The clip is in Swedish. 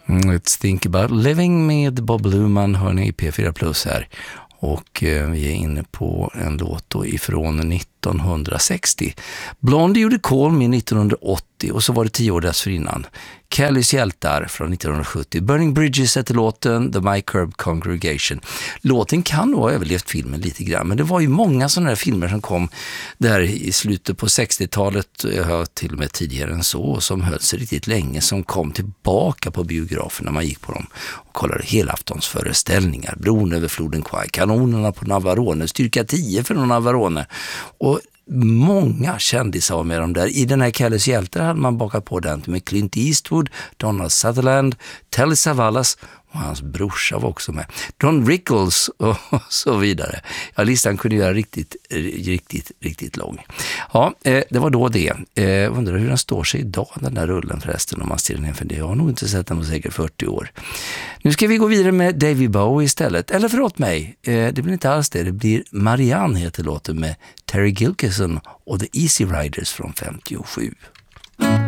Let's think about living med Bob Luman, hörni, i P4 Plus här. Och vi är inne på en låt då ifrån 1960. Blondie gjorde Call Me 1980 och så var det 10 år dessförinnan. Kellys hjältar från 1970. Burning Bridges heter låten, The Mike Curb Congregation. Låten kan nog ha överlevt filmen lite grann, men det var ju många sådana här filmer som kom där i slutet på 60-talet, till och med tidigare än så, som höll sig riktigt länge, som kom tillbaka på biografen när man gick på dem och kollade helaftonsföreställningar. Bron över floden Kwai, kanonerna på Navarone, styrka 10 för Navarone. Och många kändisar var med dem där. I den här Kellys hjältar hade man bakat på den med Clint Eastwood, Donald Sutherland, Telly Savalas och hans brorsa var också med. Don Rickles och så vidare. Ja, listan kunde göra riktigt lång. Ja, det var då det. Undrar hur den står sig idag, den där rullen förresten, om man ser den här, för det. Jag har nog inte sett den på säkert 40 år. Nu ska vi gå vidare med David Bowie istället. Eller förlåt mig, det blir inte alls det. Det blir Marianne heter låten med Terry Gilkyson och The Easy Riders från 57.